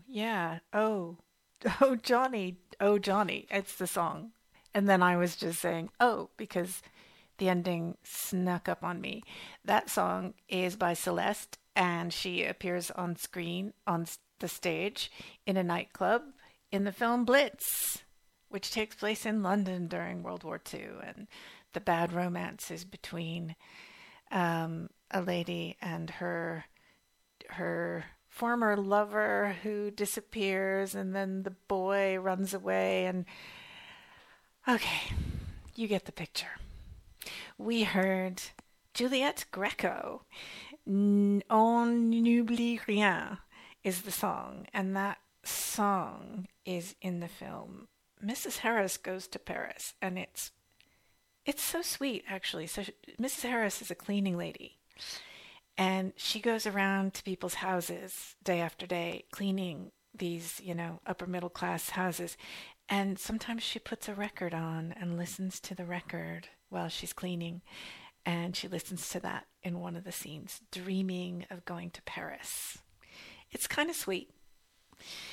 Yeah. Oh, oh, Johnny. Oh, Johnny. It's the song. And then I was just saying, oh, because the ending snuck up on me. That song is by Celeste, and she appears on screen on the stage in a nightclub in the film Blitz, which takes place in London during World War II. And the bad romance is between a lady and her former lover who disappears, and then the boy runs away. And okay, you get the picture. We heard Juliette Greco. On n'oublie rien is the song, and that song is in the film Mrs. Harris Goes to Paris, and it's so sweet actually. So Mrs. Harris is a cleaning lady, and she goes around to people's houses day after day cleaning these, upper middle class houses. And sometimes she puts a record on and listens to the record while she's cleaning. And she listens to that in one of the scenes, dreaming of going to Paris. It's kind of sweet.